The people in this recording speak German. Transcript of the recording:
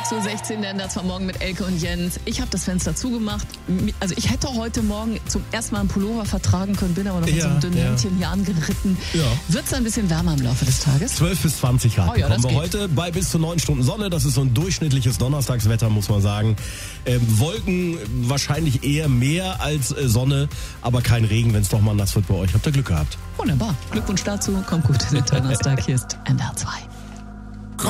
6:16 Uhr, der Ender zwar morgen mit Elke und Jens. Ich habe das Fenster zugemacht. Also ich hätte heute Morgen zum ersten Mal einen Pullover vertragen können, bin aber noch mit so einem dünnen Hemdchen hier angeritten. Ja. Wird es ein bisschen wärmer im Laufe des Tages? 12 bis 20 Grad bekommen wir geht. heute bei bis zu 9 Stunden Sonne. Das ist so ein durchschnittliches Donnerstagswetter, muss man sagen. Wolken wahrscheinlich eher mehr als Sonne, aber kein Regen, wenn es doch mal nass wird bei euch. Habt ihr Glück gehabt. Wunderbar. Glückwunsch dazu. Kommt gut in den Donnerstag. Hier ist NDR 2.